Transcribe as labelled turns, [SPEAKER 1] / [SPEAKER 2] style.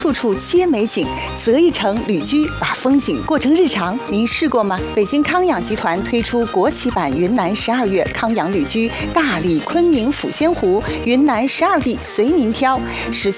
[SPEAKER 1] 处处皆美景，择一城旅居，把风景过成日常。您试过吗？北京康养集团推出国企版云南12月康养旅居，大理、昆明、抚仙湖、云南12地随您挑，时